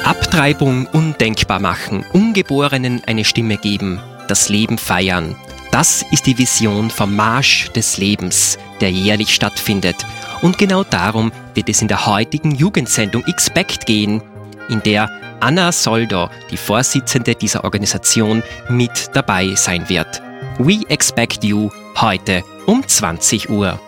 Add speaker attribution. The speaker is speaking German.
Speaker 1: Abtreibung undenkbar machen, Ungeborenen eine Stimme geben, das Leben feiern. Das ist die Vision vom Marsch des Lebens, der jährlich stattfindet. Und genau darum wird es in der heutigen Jugendsendung Expect gehen, in der Anna Soldo, die Vorsitzende dieser Organisation, mit dabei sein wird. We expect you heute um 20 Uhr.